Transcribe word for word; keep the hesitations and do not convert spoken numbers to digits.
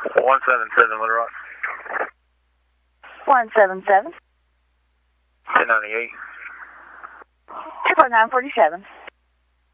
one seven seven, Little Rock. one seven seven. ten ninety-eight. two four nine forty-seven.